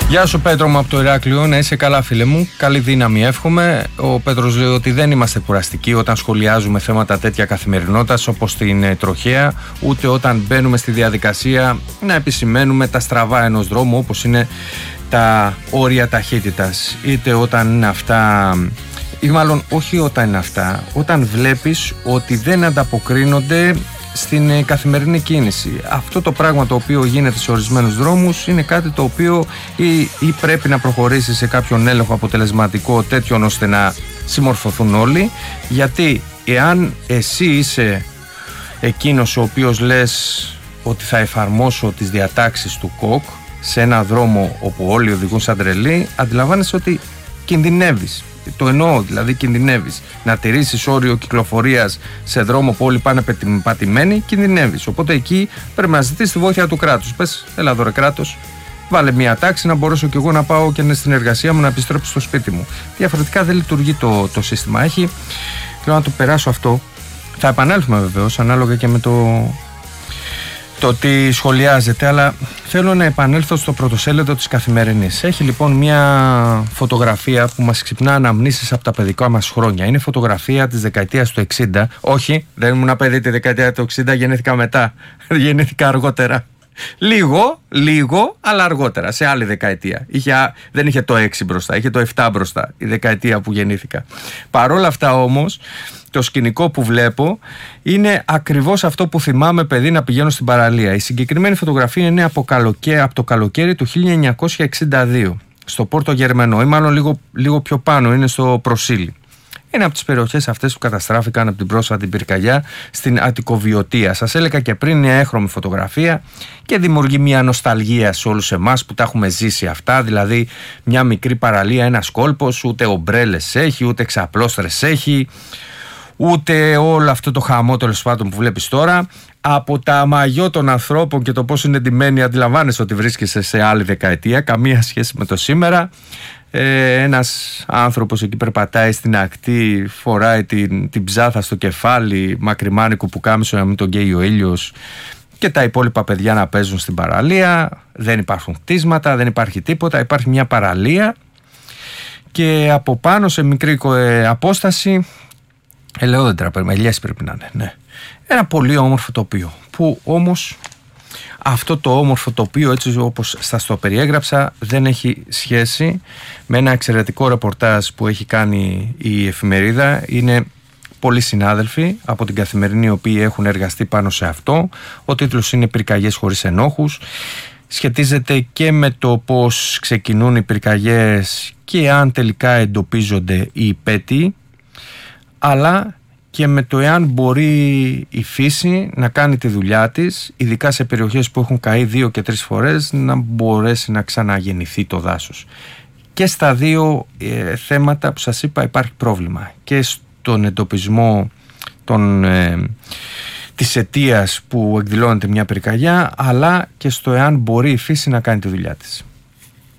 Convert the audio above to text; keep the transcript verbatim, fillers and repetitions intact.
Γεια σου Πέτρο μου από το Ηράκλειο, να είσαι καλά φίλε μου, καλή δύναμη εύχομαι. Ο Πέτρος λέει ότι δεν είμαστε κουραστικοί όταν σχολιάζουμε θέματα τέτοια καθημερινότητας όπως την τροχέα, ούτε όταν μπαίνουμε στη διαδικασία να επισημαίνουμε τα στραβά ενός δρόμου όπως είναι τα όρια ταχύτητας, είτε όταν είναι αυτά, ή μάλλον όχι όταν είναι αυτά, όταν βλέπεις ότι δεν ανταποκρίνονται στην καθημερινή κίνηση. Αυτό το πράγμα το οποίο γίνεται σε ορισμένους δρόμους είναι κάτι το οποίο ή, ή πρέπει να προχωρήσει σε κάποιον έλεγχο αποτελεσματικό τέτοιον ώστε να συμμορφωθούν όλοι, γιατί εάν εσύ είσαι εκείνος ο οποίος λες ότι θα εφαρμόσω τις διατάξεις του ΚΟΚ σε ένα δρόμο όπου όλοι οδηγούν σαν τρελοί, αντιλαμβάνεσαι ότι κινδυνεύεις. Το εννοώ, δηλαδή κινδυνεύεις. Να τηρήσεις όριο κυκλοφορίας σε δρόμο που όλοι πάνε πατημένοι, κινδυνεύεις. Οπότε εκεί πρέπει να ζητήσεις τη βοήθεια του κράτους. Πες, έλα εδώ ρε κράτος, βάλε μια τάξη να μπορέσω κι εγώ να πάω και στην εργασία μου, να επιστρέψω στο σπίτι μου. Διαφορετικά δεν λειτουργεί το, το σύστημα. Έχει, θέλω να το περάσω αυτό. Θα επανέλθουμε βεβαίως ανάλογα και με το, το τι σχολιάζεται, αλλά θέλω να επανέλθω στο πρωτοσέλιδο της Καθημερινής. Έχει λοιπόν μια φωτογραφία που μας ξυπνά αναμνήσεις από τα παιδικά μας χρόνια. Είναι φωτογραφία της δεκαετίας του εξήντα. Όχι, δεν ήμουν παιδί τη δεκαετία του εξήντα, γεννήθηκα μετά. Γεννήθηκα αργότερα. Λίγο, λίγο, αλλά αργότερα, σε άλλη δεκαετία. Είχε, δεν είχε το έξι μπροστά, είχε το επτά μπροστά, η δεκαετία που γεννήθηκα. Παρόλα αυτά όμως, το σκηνικό που βλέπω είναι ακριβώς αυτό που θυμάμαι παιδί να πηγαίνω στην παραλία. Η συγκεκριμένη φωτογραφία είναι από, καλοκαίρι, από το καλοκαίρι του χίλια εννιακόσια εξήντα δύο στο Πόρτο Γερμενό, ή μάλλον λίγο, λίγο πιο πάνω, είναι στο Προσίλι. Είναι από τις περιοχές αυτές που καταστράφηκαν από την πρόσφατη πυρκαγιά στην Αττικοβιωτία. Σας έλεγα και πριν, μια έχρωμη φωτογραφία και δημιουργεί μια νοσταλγία σε όλους εμάς που τα έχουμε ζήσει αυτά. Δηλαδή, μια μικρή παραλία, ένας κόλπος, ούτε ομπρέλες έχει, ούτε εξαπλώστρες έχει, ούτε όλο αυτό το χαμό τέλος πάντων που βλέπεις τώρα. Από τα μαγιό των ανθρώπων και το πώς είναι ντυμένοι, αντιλαμβάνεσαι ότι βρίσκεσαι σε άλλη δεκαετία, καμία σχέση με το σήμερα. Ε, ένας άνθρωπος εκεί περπατάει στην ακτή, φοράει την, την ψάθα στο κεφάλι, μακριμάνικο πουκάμισο να μην τον καίει ο ήλιος, και τα υπόλοιπα παιδιά να παίζουν στην παραλία. Δεν υπάρχουν κτίσματα, δεν υπάρχει τίποτα, υπάρχει μια παραλία και από πάνω σε μικρή ε, απόσταση ελαιόδεντρα, ελιές πρέπει να είναι, ναι. Ένα πολύ όμορφο τοπίο, που όμως αυτό το όμορφο τοπίο, έτσι όπως σας το περιέγραψα, δεν έχει σχέση με ένα εξαιρετικό ρεπορτάζ που έχει κάνει η εφημερίδα. Είναι πολλοί συνάδελφοι από την Καθημερινή οι οποίοι έχουν εργαστεί πάνω σε αυτό. Ο τίτλος είναι «Πυρκαγιές χωρίς ενόχους». Σχετίζεται και με το πώς ξεκινούν οι πυρκαγιές και αν τελικά εντοπίζονται οι υπέτειοι, αλλά και με το εάν μπορεί η φύση να κάνει τη δουλειά της, ειδικά σε περιοχές που έχουν καεί δύο και τρεις φορές, να μπορέσει να ξαναγεννηθεί το δάσος. Και στα δύο ε, θέματα που σας είπα υπάρχει πρόβλημα. Και στον εντοπισμό των, ε, της αιτίας που εκδηλώνεται μια πυρκαγιά, αλλά και στο εάν μπορεί η φύση να κάνει τη δουλειά της.